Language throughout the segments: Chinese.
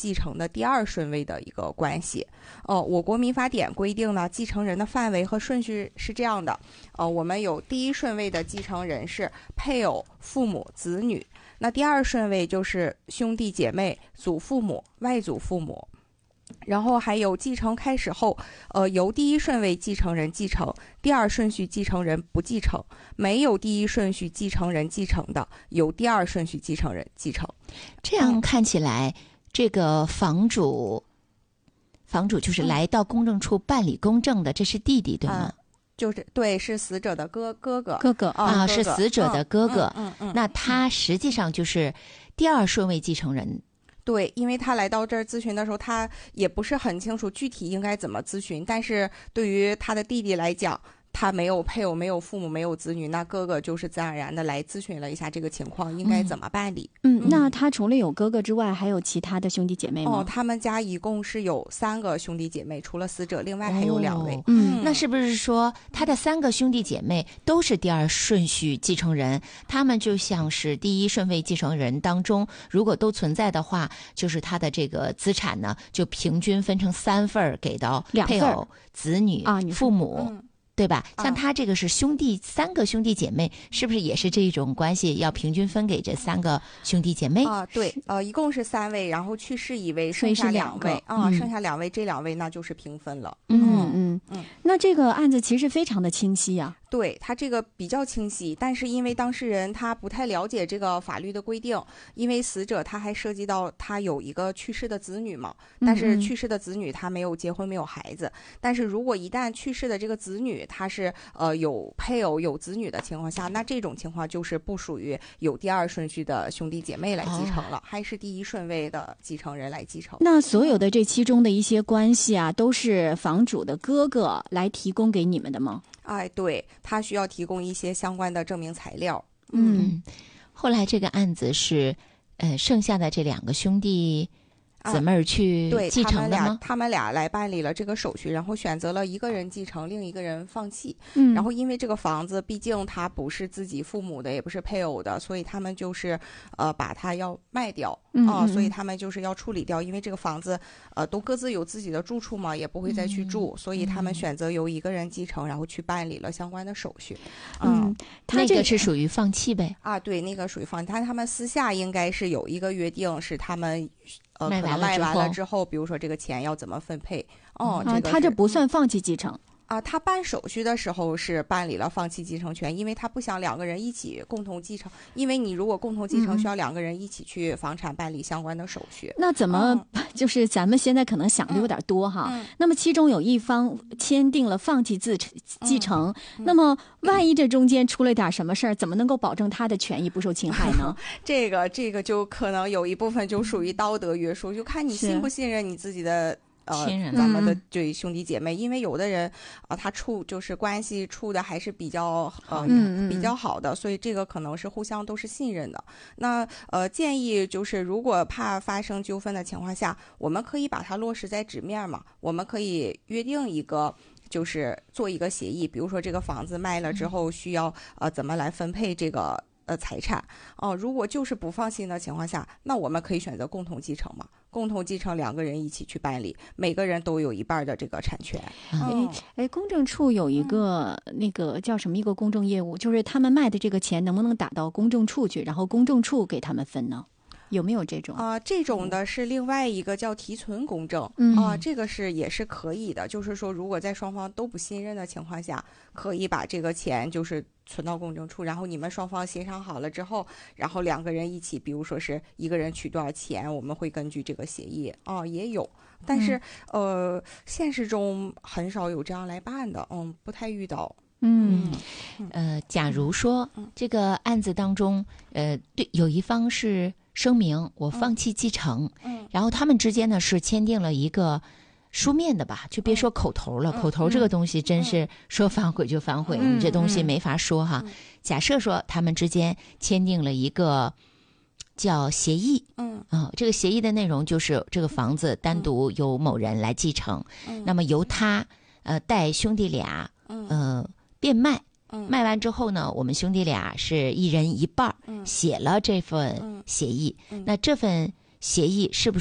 继承的第二顺位的一个关系。我国民法典规定呢，继承人的范围和顺序是这样的。我们有第一顺位的继承人是配偶、父母、子女，那第二顺位就是兄弟姐妹、祖父母、外祖父母。然后还有继承开始后，由第一顺位继承人继承，第二顺序继承人不继承；没有第一顺序继承人继承的，由第二顺序继承人继承。 这样看起来，这个房主就是来到公证处办理公证的，这是弟弟对吗？ 就是对，是死者的哥哥啊，是死者的哥哥。那他实际上就是第二顺位继承人。 对，因为他来到这儿咨询的时候，他也不是很清楚具体应该怎么咨询，但是对于他的弟弟来讲，他没有配偶，没有父母，没有子女，那哥哥就是自然而然的来咨询了一下这个情况应该怎么办理。 那他除了有哥哥之外，还有其他的兄弟姐妹吗？ 他们家一共是有3个兄弟姐妹，除了死者，另外还有2位。 那是不是说他的3个兄弟姐妹都是第二顺序继承人？他们就像是第一顺位继承人当中，如果都存在的话，就是他的这个资产呢，就平均分成3份给到配偶、子女、父母。对吧？像他这个是3个兄弟姐妹，是不是也是这种关系？要平均分给这3个兄弟姐妹对，一共是3位，然后去世1位，剩下2位剩下2位，这2位那就是平分了。 那这个案子其实非常的清晰呀。 对，他这个比较清晰，但是因为当事人他不太了解这个法律的规定，因为死者他还涉及到他有一个去世的子女嘛，但是去世的子女他没有结婚，没有孩子，但是如果一旦去世的这个子女他是有配偶有子女的情况下，那这种情况就是不属于有第二顺序的兄弟姐妹来继承了，还是第一顺位的继承人来继承。 那所有的这其中的一些关系啊，都是房主的哥哥来提供给你们的吗？ 对，他需要提供一些相关的证明材料。 后来这个案子是剩下的这2个兄弟姊妹儿去继承的吗？ 他们俩来办理了这个手续，然后选择了一个人继承，另一个人放弃。然后因为这个房子毕竟它不是自己父母的，也不是配偶的，所以他们就是把它要卖掉所以他们就是要处理掉，因为这个房子都各自有自己的住处嘛，也不会再去住，所以他们选择由一个人继承，然后去办理了相关的手续。 那个是属于放弃呗？ 对，那个属于放弃。他们私下应该是有一个约定，是他们卖完了之后，比如说这个钱要怎么分配。 他这不算放弃继承。 他办手续的时候是办理了放弃继承权，因为他不想2个人一起共同继承，因为你如果共同继承需要2个人一起去房产办理相关的手续。 那怎么就是咱们现在可能想的有点多哈。那么其中有一方签订了放弃继承，那么万一这中间出了点什么事儿，怎么能够保证他的权益不受侵害呢？ 这个就可能有一部分就属于道德约束，就看你信不信任你自己的亲人， 咱们的对兄弟姐妹，因为有的人他就是关系处的还是比较比较好的，所以这个可能是互相都是信任的。那建议就是如果怕发生纠纷的情况下，我们可以把它落实在纸面嘛，我们可以约定一个。就是做一个协议，比如说这个房子卖了之后需要怎么来分配这个财产如果就是不放心的情况下，那我们可以选择共同继承嘛，共同继承2个人一起去办理，每个人都有1半的这个产权。 公证处有一个那个叫什么一个公证业务，就是他们卖的这个钱能不能打到公证处去，然后公证处给他们分呢？有没有这种这种的是另外一个叫提存公证这个也是可以的，就是说如果在双方都不信任的情况下，可以把这个钱就是存到公证处，然后你们双方协商好了之后，然后2个人一起，比如说是一个人取多少钱，我们会根据这个协议也有，但是现实中很少有这样来办的不太遇到。 假如说这个案子当中对有一方是声明我放弃继承然后他们之间呢是签订了一个书面的吧，就别说口头了，口头这个东西真是说反悔就反悔，你这东西没法说哈。假设说他们之间签订了一个叫协议这个协议的内容就是这个房子单独由某人来继承那么由他带兄弟俩变卖卖完之后呢，我们兄弟俩是一人1半写了这份协议那这份协议是不是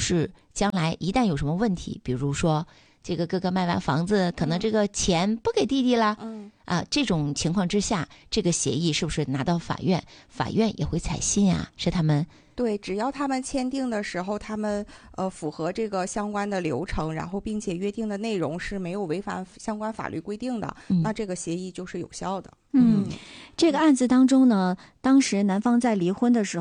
将来一旦有什么问题，比如说这个哥哥卖完房子，可能这个钱不给弟弟了，这种情况之下，这个协议是不是拿到法院，法院也会采信啊？是他们。 对，只要他们签订的时候，他们符合这个相关的流程，然后并且约定的内容是没有违反相关法律规定的，那这个协议就是有效的。 这个案子当中呢，当时男方在离婚的时候